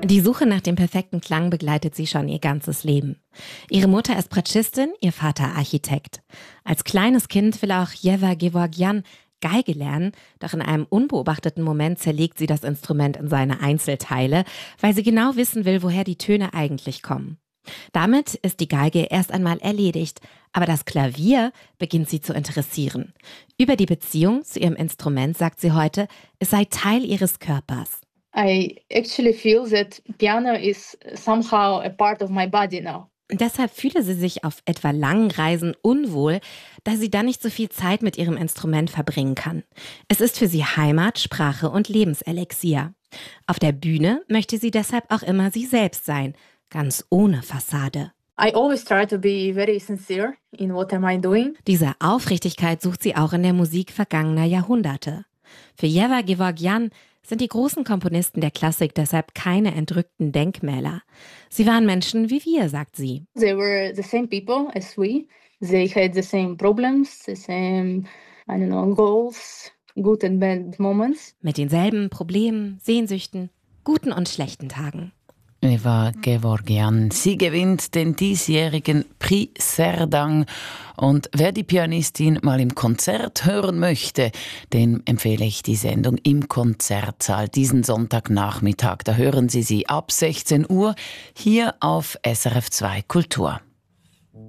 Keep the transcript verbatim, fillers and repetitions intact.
Die Suche nach dem perfekten Klang begleitet sie schon ihr ganzes Leben. Ihre Mutter ist Bratschistin, ihr Vater Architekt. Als kleines Kind will auch Jeva Gevorgyan Geige lernen, doch in einem unbeobachteten Moment zerlegt sie das Instrument in seine Einzelteile, weil sie genau wissen will, woher die Töne eigentlich kommen. Damit ist die Geige erst einmal erledigt, aber das Klavier beginnt sie zu interessieren. Über die Beziehung zu ihrem Instrument sagt sie heute, es sei Teil ihres Körpers. I actually feel that piano is somehow a part of my body now. Deshalb fühle sie sich auf etwa langen Reisen unwohl, da sie dann nicht so viel Zeit mit ihrem Instrument verbringen kann. Es ist für sie Heimat, Sprache und Lebenselixier. Auf der Bühne möchte sie deshalb auch immer sie selbst sein, ganz ohne Fassade. I always try to be very sincere in what am I doing. Diese Aufrichtigkeit sucht sie auch in der Musik vergangener Jahrhunderte. Für Jeva Gevorgyan sind die großen Komponisten der Klassik deshalb keine entrückten Denkmäler. Sie waren Menschen wie wir, sagt sie. They were the same people as we. They had the same problems, the same, I don't know, goals, good and bad moments. Mit denselben Problemen, Sehnsüchten, guten und schlechten Tagen. Jeva Gevorgyan. Sie gewinnt den diesjährigen Prix Serdang. Und wer die Pianistin mal im Konzert hören möchte, dem empfehle ich die Sendung im Konzertsaal diesen Sonntagnachmittag. Da hören Sie sie ab sechzehn Uhr hier auf S R F zwei Kultur.